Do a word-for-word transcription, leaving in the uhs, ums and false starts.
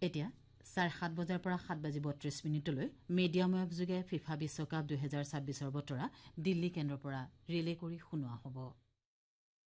এতিয়া চাৰে সাত বজাৰ পৰা সাত বাজি বত্ৰিশ মিনিটলৈ মিডিয়াম ৱেভ যোগে ফিফা বিশ্বকাপ দুই হাজাৰ ছাব্বিছৰ বতৰা দিল্লী কেন্দ্ৰৰ পৰা ৰিলে কৰি শুনোৱা হ'ব।